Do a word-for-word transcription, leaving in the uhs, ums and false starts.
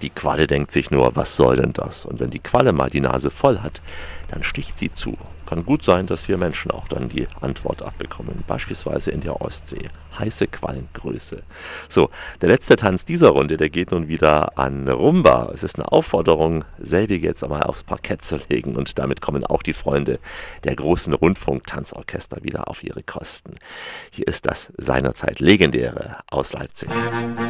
Die Qualle denkt sich nur, was soll denn das? Und wenn die Qualle mal die Nase voll hat, dann sticht sie zu. Kann gut sein, dass wir Menschen auch dann die Antwort abbekommen, beispielsweise in der Ostsee. Heiße Quallengröße. So, der letzte Tanz dieser Runde, der geht nun wieder an Rumba. Es ist eine Aufforderung, selbige jetzt einmal aufs Parkett zu legen und damit kommen auch die Freunde der großen Rundfunk-Tanzorchester wieder auf ihre Kosten. Hier ist das seinerzeit legendäre aus Leipzig.